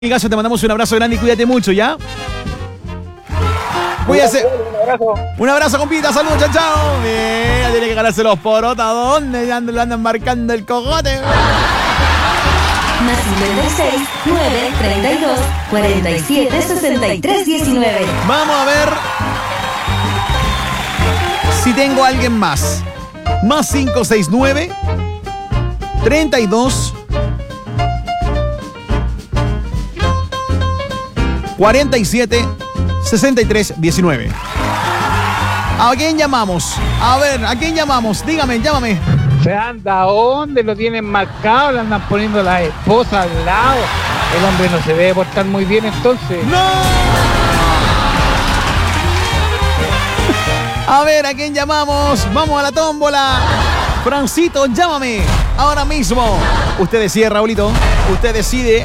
Amigazo, te mandamos un abrazo grande y cuídate mucho, ¿ya? Cuídate. Un abrazo, compita. Saludos, chao, chao. Mira, tiene que ganarse los porotas. ¿Dónde? Ya lo andan marcando el cogote. Más 56 9 32 47 63 19. Vamos a ver si tengo a alguien más. Más 569 32 47 63 19. ¿A quién llamamos? A ver, ¿a quién llamamos? Dígame, llámame. Se anda, ¿dónde lo tienen marcado? Le andan poniendo la esposa al lado. El hombre no se debe portar muy bien entonces. ¡No! A ver, ¿a quién llamamos? Vamos a la tómbola. Francito, llámame ahora mismo. Usted decide, Raulito. Usted decide.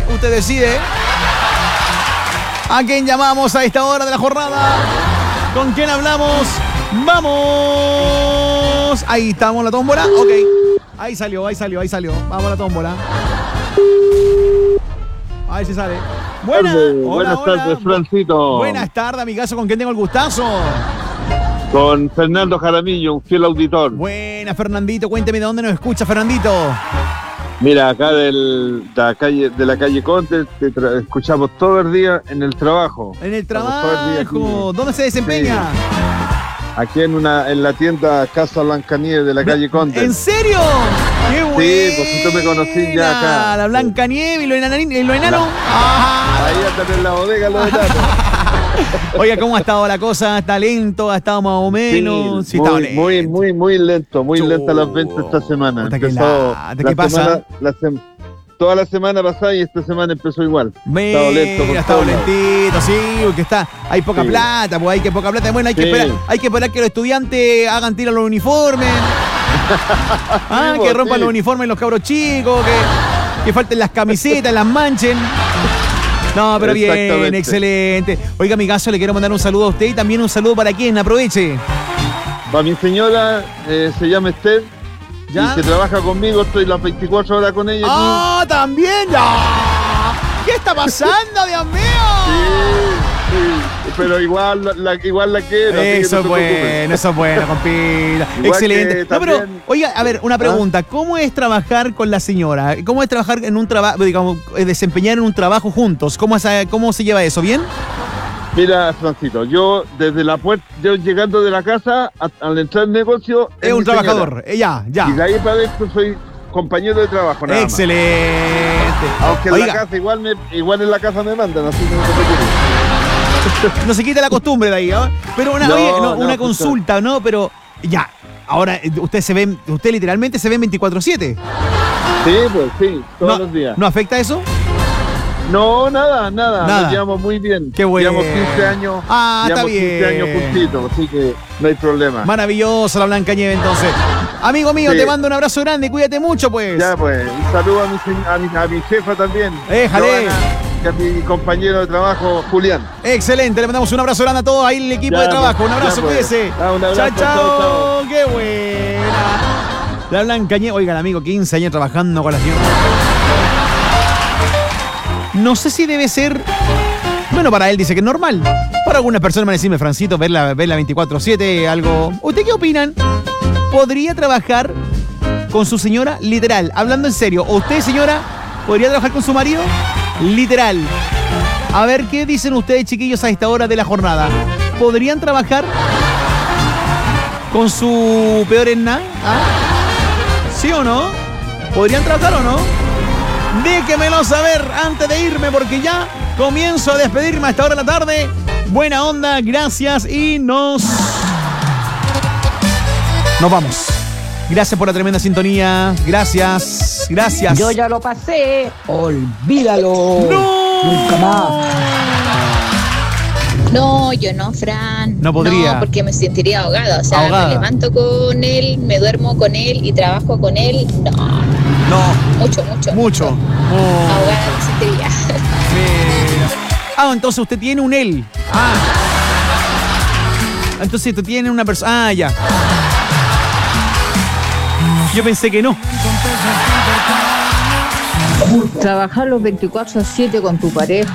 ¿A quién llamamos a esta hora de la jornada? ¿Con quién hablamos? ¡Vamos! Ahí estamos, la tómbola. Ok. Ahí salió. Vamos a la tómbola. A ver si sale. Buenas tardes, Francito. Buenas tardes, amigazo. ¿Con quién tengo el gustazo? Con Fernando Jaramillo, un fiel auditor. Buenas, Fernandito. Cuénteme de dónde nos escucha, Fernandito. Mira, acá de la calle Conte, escuchamos todo el día en el trabajo. En el trabajo. ¿Dónde se desempeña? Aquí en la tienda Casa Blancanieves de la calle Conte. ¿En serio? ¡Qué buena! Sí, pues si tú me conocí ya acá. La Blancanieves y lo enano. Ahí andan en la bodega los enanos. Oiga, ¿cómo ha estado la cosa? ¿Está lento? ¿Ha estado más o menos? Sí, muy lento. Muy lenta las ventas esta semana. ¿Qué pasa? Toda la semana pasada y esta semana empezó igual. Estado lentito, sí, porque hay poca plata, pues hay poca plata. Bueno, hay que esperar que los estudiantes hagan tiro a los uniformes. Que rompan los uniformes los cabros chicos, que falten las camisetas, las manchen. No, pero bien, excelente. Oiga, amigazo, le quiero mandar un saludo a usted y también un saludo para quien, aproveche. Para mi señora, se llama Esther. ¿Ya? Y que trabaja conmigo, estoy las 24 horas con ella. ¡Ah, también! ¡Ya! ¿Qué está pasando, Dios mío? Sí, pero igual la quiero. Eso es bueno, compita. Excelente. No, pero, oiga, a ver, una pregunta. ¿Cómo es trabajar con la señora? ¿Cómo es trabajar en un trabajo, digamos, desempeñar en un trabajo juntos? ¿Cómo se lleva eso? ¿Bien? Mira, Francito, yo desde la puerta, yo llegando de la casa al entrar al negocio... Es un trabajador, ya. Y de ahí para adentro soy compañero de trabajo, nada Excelente. Más. Aunque en la casa igual en la casa me mandan, así que no se preocupe. No se quita la costumbre de ahí, ¿no? Pero una consulta, ¿no? Pero ya, ahora usted literalmente se ve 24/7. Sí, pues sí, todos los días. ¿No afecta eso? No, nada. Nos llevamos muy bien. Qué bueno. Llevamos 15 años. Está bien. 15 años juntitos, así que no hay problema. Maravilloso la Blancanieves, entonces. Amigo mío, te mando un abrazo grande, cuídate mucho, pues. Ya, pues. Un saludo a mi jefa también. Jale. Y a mi compañero de trabajo, Julián. Excelente, le mandamos un abrazo grande a todos ahí el equipo de trabajo. Un abrazo, cuídese. Un abrazo, chao. Qué buena. La Blancanieves, oigan, amigo, 15 años trabajando con la señora. No sé si debe ser... Bueno, para él dice que es normal. Para algunas personas van a decirme, Francito, verla 24/7, algo... ¿Ustedes qué opinan? ¿Podría trabajar con su señora? Literal, hablando en serio. ¿O usted, señora, podría trabajar con su marido? Literal. A ver, ¿qué dicen ustedes, chiquillos, a esta hora de la jornada? ¿Podrían trabajar con su peor en nada? ¿Sí o no? ¿Podrían trabajar o no? Déjemelo saber antes de irme porque ya comienzo a despedirme a esta hora de la tarde. Buena onda, gracias y nos vamos. Gracias por la tremenda sintonía. Gracias. Yo ya lo pasé. Olvídalo. ¡No! Nunca más. No, yo no, Fran. No podría. No, porque me sentiría ahogada. O sea, me levanto con él, me duermo con él y trabajo con él. No. Mucho. Ahogada me sentiría. Entonces usted tiene un él. Entonces usted tiene una persona. Ya. Yo pensé que no. Trabajar los 24/7 con tu pareja